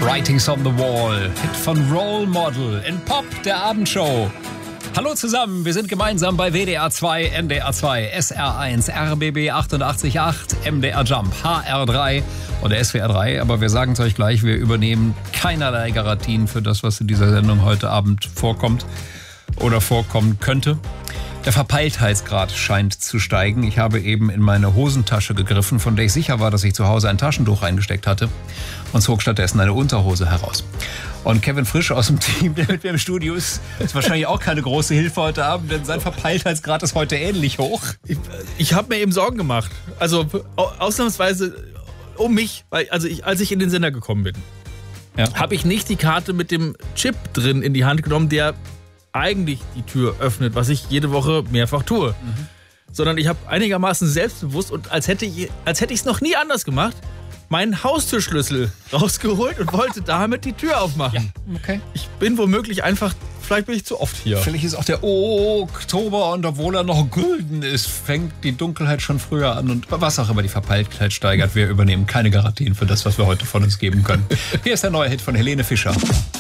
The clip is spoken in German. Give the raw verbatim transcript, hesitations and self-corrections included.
Writings on the Wall, Hit von Role Model in Pop, der Abendshow. Hallo zusammen, wir sind gemeinsam bei W D R zwei, N D R zwei, S R eins, R B B achtundachtzig Komma acht, M D R Jump, H R drei und der S W R drei. Aber wir sagen es euch gleich, wir übernehmen keinerlei Garantien für das, was in dieser Sendung heute Abend vorkommt oder vorkommen könnte. Der Verpeiltheitsgrad scheint zu steigen. Ich habe eben in meine Hosentasche gegriffen, von der ich sicher war, dass ich zu Hause ein Taschentuch reingesteckt hatte, und zog stattdessen eine Unterhose heraus. Und Kevin Frisch aus dem Team, der mit mir im Studio ist, ist wahrscheinlich auch keine große Hilfe heute Abend, denn sein Verpeiltheitsgrad ist heute ähnlich hoch. Ich, ich habe mir eben Sorgen gemacht. Also ausnahmsweise um mich, weil also ich, als ich in den Sender gekommen bin, ja. habe ich nicht die Karte mit dem Chip drin in die Hand genommen, der eigentlich die Tür öffnet, was ich jede Woche mehrfach tue. Mhm. Sondern ich habe einigermaßen selbstbewusst und als hätte ich als hätte ich es noch nie anders gemacht, meinen Haustürschlüssel rausgeholt und wollte damit die Tür aufmachen. Ja, okay. Ich bin womöglich einfach, vielleicht bin ich zu oft hier. Vielleicht ist auch der Oktober und obwohl er noch gülden ist, fängt die Dunkelheit schon früher an und was auch immer die Verpeiltheit steigert, wir übernehmen keine Garantien für das, was wir heute von uns geben können. Hier ist der neue Hit von Helene Fischer.